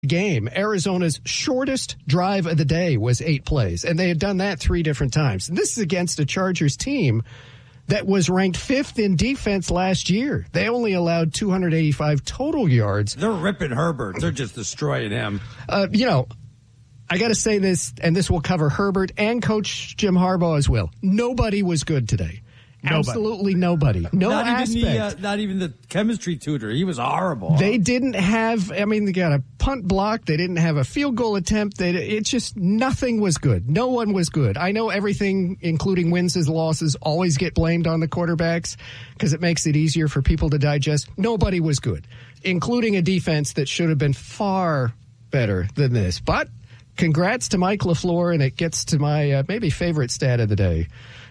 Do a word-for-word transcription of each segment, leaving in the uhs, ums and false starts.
game. Arizona's shortest drive of the day was eight plays, and they had done that three different times. And this is against a Chargers team that was ranked fifth in defense last year. They only allowed two hundred eighty-five total yards. They're ripping Herbert. They're just destroying him. Uh, you know, I got to say this, and this will cover Herbert and Coach Jim Harbaugh as well. Nobody was good today. Nobody. Absolutely nobody. No not aspect. Even the, uh, not even the chemistry tutor. He was horrible. They didn't have, I mean, they got a punt block. They didn't have a field goal attempt. They, it's just nothing was good. No one was good. I know everything, including wins and losses, always get blamed on the quarterbacks because it makes it easier for people to digest. Nobody was good, including a defense that should have been far better than this. But congrats to Mike LaFleur, and it gets to my uh, maybe favorite stat of the day.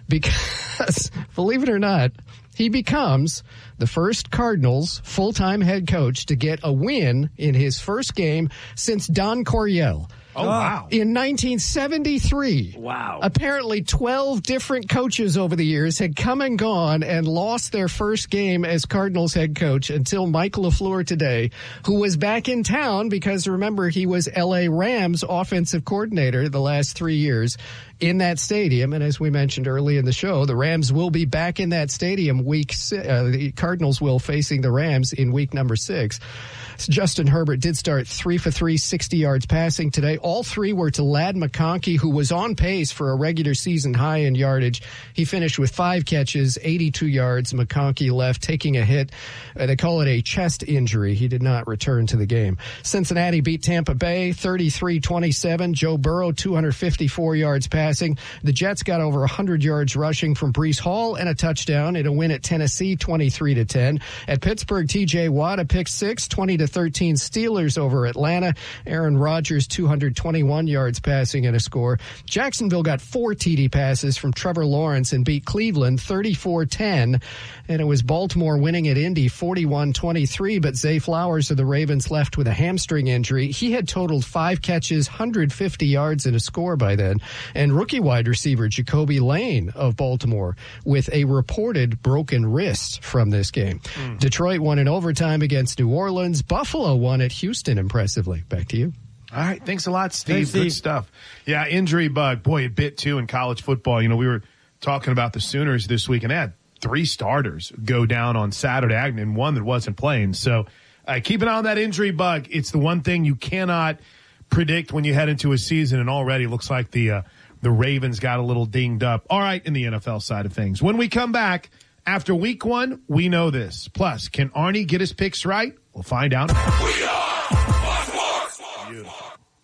Because, believe it or not, he becomes the first Cardinals full-time head coach to get a win in his first game since Don Coryell. Oh, wow. In nineteen seventy-three. Wow. Apparently twelve different coaches over the years had come and gone and lost their first game as Cardinals head coach until Mike LaFleur today, who was back in town because, remember, he was L A Rams offensive coordinator the last three years in that stadium. And as we mentioned early in the show, the Rams will be back in that stadium week six. Uh, the Cardinals will facing the Rams in week number six. Justin Herbert did start three for three, sixty yards passing today. All three were to Ladd McConkey, who was on pace for a regular season high in yardage. He finished with five catches, eighty-two yards. McConkey left taking a hit. Uh, they call it a chest injury. He did not return to the game. Cincinnati beat Tampa Bay thirty-three twenty-seven. Joe Burrow, two hundred fifty-four yards passing. The Jets got over one hundred yards rushing from Breece Hall and a touchdown in a win at Tennessee, twenty-three to ten. At Pittsburgh, T J Watt, a pick six, twenty to thirteen. Steelers over Atlanta. Aaron Rodgers, two hundred twenty-one yards passing and a score. Jacksonville got four T D passes from Trevor Lawrence and beat Cleveland thirty-four ten. And it was Baltimore winning at Indy forty-one twenty-three, but Zay Flowers of the Ravens left with a hamstring injury. He had totaled five catches, one hundred fifty yards and a score by then. And rookie wide receiver Jacoby Lane of Baltimore with a reported broken wrist from this game. Mm. Detroit won in overtime against New Orleans. Buffalo won at Houston impressively. Back to you. All right. Thanks a lot, Steve. Thanks, Steve. Good stuff. Yeah, injury bug. Boy, it bit too in college football. You know, we were talking about the Sooners this week, and they had three starters go down on Saturday and one that wasn't playing. So uh, keep an eye on that injury bug. It's the one thing you cannot predict when you head into a season, and already looks like the uh, the Ravens got a little dinged up. All right, in the N F L side of things. When we come back, after week one, we know this. Plus, can Arnie get his picks right? We'll find out. We are Fox Sports. Beautiful.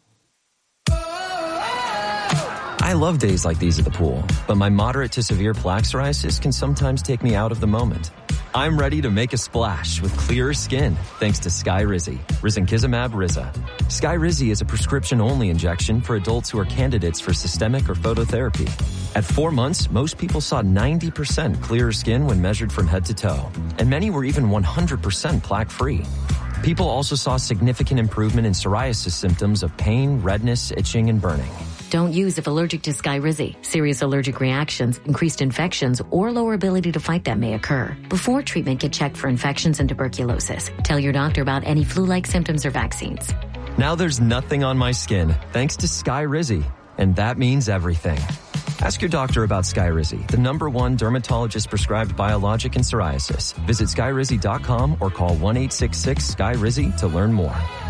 I love days like these at the pool, but my moderate to severe plaque psoriasis can sometimes take me out of the moment. I'm ready to make a splash with clearer skin thanks to Skyrizi, Risankizumab Riza. Skyrizi is a prescription-only injection for adults who are candidates for systemic or phototherapy. At four months, most people saw ninety percent clearer skin when measured from head to toe, and many were even one hundred percent plaque-free. People also saw significant improvement in psoriasis symptoms of pain, redness, itching, and burning. Don't use if allergic to Skyrizi. Serious allergic reactions, increased infections, or lower ability to fight them may occur. Before treatment, get checked for infections and tuberculosis. Tell your doctor about any flu-like symptoms or vaccines. Now there's nothing on my skin thanks to Skyrizi, and that means everything. Ask your doctor about Skyrizi, the number one dermatologist-prescribed biologic in psoriasis. Visit Skyrizi dot com or call one eight six six Skyrizi to learn more.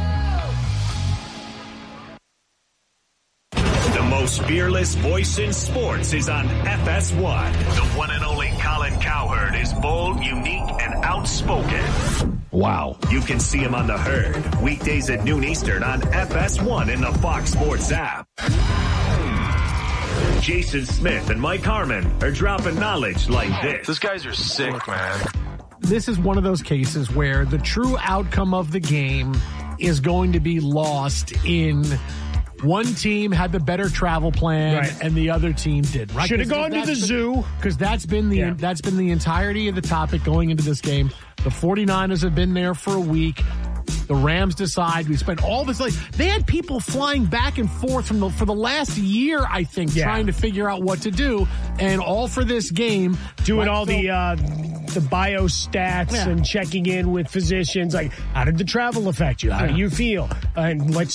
Most fearless voice in sports is on F S one. The one and only Colin Cowherd is bold, unique, and outspoken. Wow. You can see him on The Herd, weekdays at noon Eastern on F S one in the Fox Sports app. Jason Smith and Mike Harmon are dropping knowledge like this. Those guys are sick, man. This is one of those cases where the true outcome of the game is going to be lost in one team had the better travel plan, right, and the other team did. Right? Should have gone to the been, zoo. Because that's been the yeah. that's been the entirety of the topic going into this game. The 49ers have been there for a week. The Rams decide. We spent all this, like, they had people flying back and forth from the, for the last year, I think, yeah. trying to figure out what to do, and all for this game. Doing right, all so, the uh, the biostats Yeah. and checking in with physicians. Like, how did the travel affect you? How Yeah. do you feel? And let's